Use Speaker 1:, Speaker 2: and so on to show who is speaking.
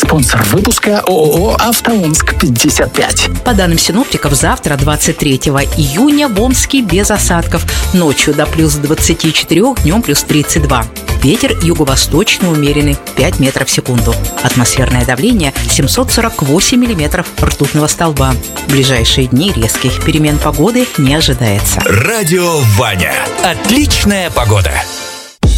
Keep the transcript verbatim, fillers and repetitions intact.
Speaker 1: Спонсор выпуска ООО «АвтоОмск пятьдесят пять».
Speaker 2: По данным синоптиков, завтра, двадцать третьего июня, в Омске без осадков. Ночью до плюс двадцати четырёх, днем плюс тридцать два. Ветер юго-восточный умеренный, пять метров в секунду. Атмосферное давление семьсот сорок восемь миллиметров ртутного столба. В ближайшие дни резких перемен погоды не ожидается.
Speaker 3: Радио Ваня. Отличная погода.